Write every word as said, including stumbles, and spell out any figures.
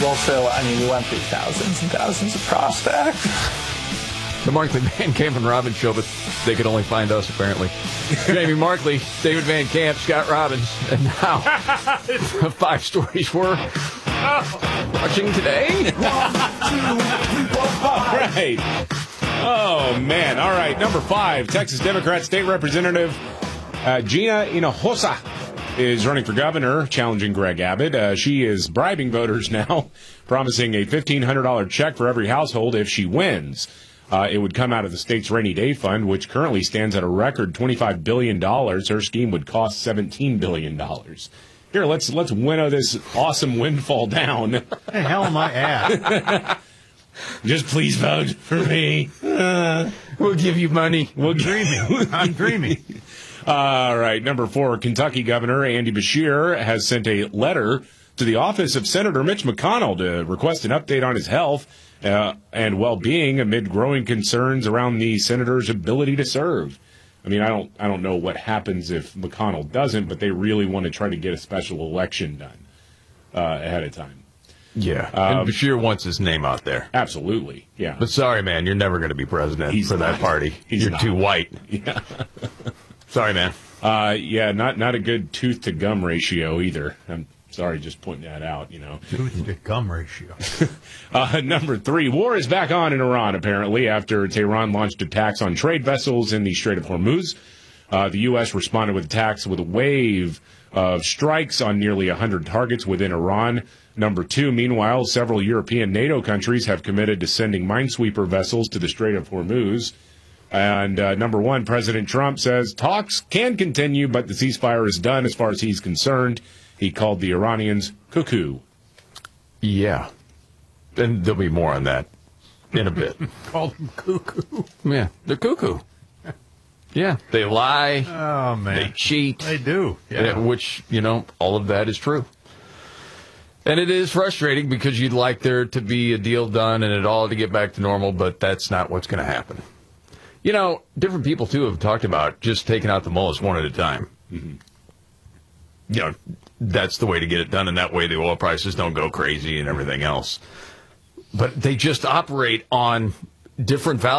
Well, so, I mean, we went through thousands and thousands of prospects. The Markley Van Camp and Robbins show, but they could only find us, apparently. Jamie Markley, David Van Camp, Scott Robbins, and now five stories we're watching today. All right. Oh, man. All right. Number five, Texas Democrat State Representative uh, Gina Hinojosa is running for governor, challenging Greg Abbott. Uh, she is bribing voters now, promising a fifteen hundred dollars check for every household if she wins. Uh, it would come out of the state's rainy day fund, which currently stands at a record twenty-five billion dollars. Her scheme would cost seventeen billion dollars. Here, let's let's winnow this awesome windfall down. What the hell am I at? Just please vote for me. Uh, we'll give you money. We'll dreaming. I'm dreaming. All right, number four, Kentucky Governor Andy Beshear has sent a letter to the office of Senator Mitch McConnell to request an update on his health uh, and well-being amid growing concerns around the senator's ability to serve. I mean, I don't, I don't know what happens if McConnell doesn't, but they really want to try to get a special election done uh, ahead of time. Yeah, um, and Beshear wants his name out there. Absolutely, yeah. But sorry, man, you're never going to be president He's for not. that party. He's you're not. too white. Yeah. Sorry, man. Uh, yeah, not not a good tooth to gum ratio either. I'm sorry, just pointing that out. You know, tooth to gum ratio. uh, number three, war is back on in Iran apparently after Tehran launched attacks on trade vessels in the Strait of Hormuz. Uh, the U S responded with attacks with a wave of strikes on nearly one hundred targets within Iran. Number two, meanwhile, several European NATO countries have committed to sending minesweeper vessels to the Strait of Hormuz. And uh, number one, President Trump says talks can continue, but the ceasefire is done as far as he's concerned. He called the Iranians cuckoo. Yeah. And there'll be more on that in a bit. Called them cuckoo. Yeah, they're cuckoo. Yeah, they lie. Oh, man. They cheat. They do. Yeah. Which, you know, all of that is true. And it is frustrating because you'd like there to be a deal done and it all to get back to normal, but that's not what's going to happen. You know, different people, too, have talked about just taking out the mullahs one at a time. Mm-hmm. You know, that's the way to get it done, and that way the oil prices don't go crazy and everything else. But they just operate on different values.